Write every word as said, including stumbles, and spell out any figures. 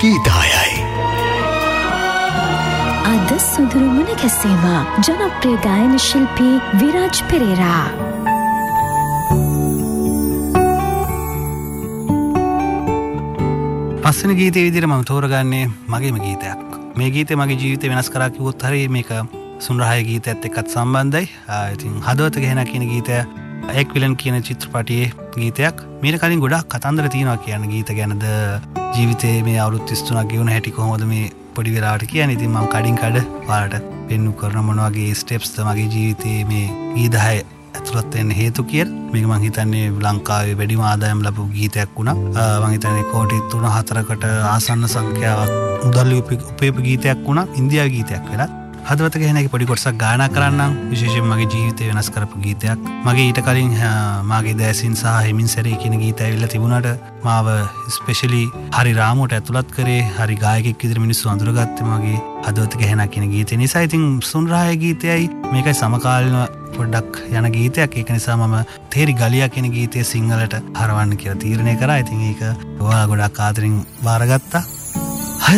ගීතයයි. අද සුදුරු මුණ ගැසීම ජනප්‍රිය ගායන ශිල්පී විරාජ් පෙරේරා. පස්වෙනි ගීතයේ විදිහට මම තෝරගන්නේ මගේම ගීතයක්. මේ ගීතේ මගේ ජීවිතේ වෙනස් කරා කිව්වොත් හරිය මේක සුන්රහය ගීතයත් එක්කත් සම්බන්ධයි. ඉතින් හදවත ගැහෙන කියන ගීතය එක් විලන් කියන චිත්‍රපටයේ ගීතයක්. මීට කලින් ගොඩක් කතන්දර තියෙනවා කියන ගීත ගැනද ජීවිතේ මේ අවුරුදු තිස් තුනක් ගෙවුන හැටි කොහොමද මේ පොඩි වෙලාවට කියන්නේ. ඉතින් මම කඩින් කඩ ඔයාලට පෙන්වු කරන මොන වගේ ස්ටෙප්ස්ද මගේ ජීවිතේ මේ ගීත හය ඇතුළත් වෙන්න හේතු කියලා. මේක මම හිතන්නේ ලංකාවේ වැඩිම ආදායම් ලැබපු ගීතයක් වුණා. මම හිතන්නේ කෝටි තුන හතරකට ආසන්න සංඛ්‍යාවක් මුදල් උපයපු ගීතයක් වුණා. ඉන්දියාවේ ගීතයක් වෙලා. හදවත ගැහෙන එක පොඩි කොටසක් ගායනා කරන්නම්. විශේෂයෙන් මගේ ජීවිතය වෙනස් කරපු ගීතයක්. මගේ ඊට කලින් මාගේ දැසින් සහ හෙමින් සැරේ කියන ගීතය ඇවිල්ලා තිබුණාට මාව ස්පෙෂලි හරි රාමුවට ඇතුළත් කරේ හරි ගායකෙක් විදිහට මිනිස්සු අඳුරගත්තේ මගේ හදවත ගැහෙන කියන ගීතය නිසා. ඉතින් සුන්රහය ගීතයයි මේකයි සමකාලීන පොඩ්ඩක් යන ගීතයක්. ඒක නිසා මම තේරි ගලියා කියන ගීතය සිංහලට හරවන්න කියලා තීරණය කරා. ඉතින් ඒක ඔයාලා ගොඩක් ආදරෙන් බාරගත්තා.